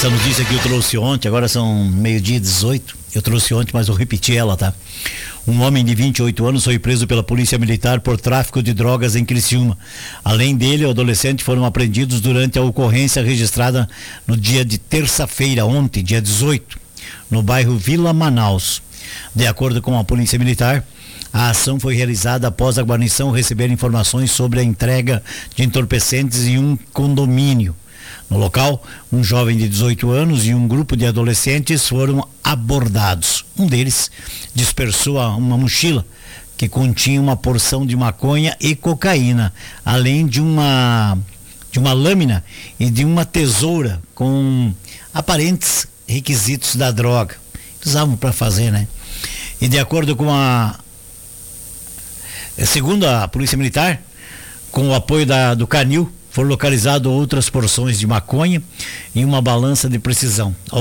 Essa notícia que eu trouxe ontem, agora são 12h18, eu trouxe ontem, mas eu repeti ela, tá? Um homem de 28 anos foi preso pela Polícia Militar por tráfico de drogas em Criciúma. Além dele, o adolescente foram apreendidos durante a ocorrência registrada no dia de terça-feira, ontem, dia 18, no bairro Vila Manaus. De acordo com a Polícia Militar, a ação foi realizada após a guarnição receber informações sobre a entrega de entorpecentes em um condomínio. No local, um jovem de 18 anos e um grupo de adolescentes foram abordados. Um deles dispersou uma mochila que continha uma porção de maconha e cocaína, além de uma lâmina e de uma tesoura com aparentes requisitos da droga. Usavam para fazer, né? E de acordo com segundo a Polícia Militar, com o apoio do Canil, foram localizadas outras porções de maconha e uma balança de precisão.